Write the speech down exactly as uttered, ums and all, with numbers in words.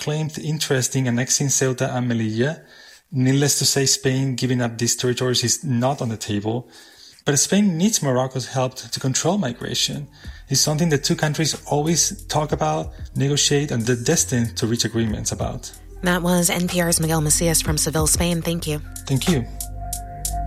claimed interest in annexing Ceuta and Melilla. Needless to say, Spain giving up these territories is not on the table. But Spain needs Morocco's help to control migration. It's something the two countries always talk about, negotiate, and they're destined to reach agreements about. That was N P R's Miguel Macias from Seville, Spain. Thank you. Thank you.